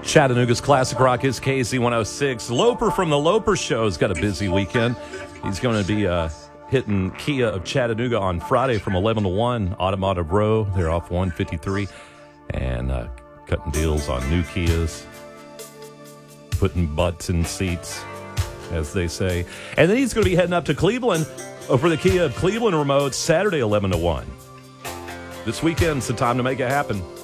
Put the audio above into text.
Chattanooga's Classic Rock is KZ106. Loper from the Loper Show has got a busy weekend. He's going to be hitting Kia of Chattanooga on Friday from 11 to 1, Automotive Row. They're off 153, and cutting deals on new Kias, putting butts in seats, as they say. And then he's going to be heading up to Cleveland for the Kia of Cleveland remote Saturday 11 to 1. This weekend's the time to make it happen.